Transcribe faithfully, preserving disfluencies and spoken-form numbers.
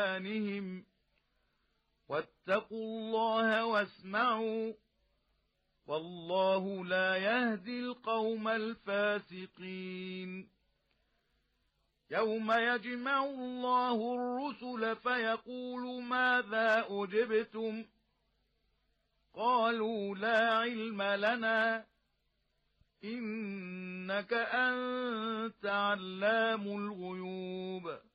بأذانهم واتقوا الله واسمعوا والله لا يهدي القوم الفاسقين يوم يجمع الله الرسل فيقول ماذا أجبتم قالوا لا علم لنا إنك أنت علام الغيوب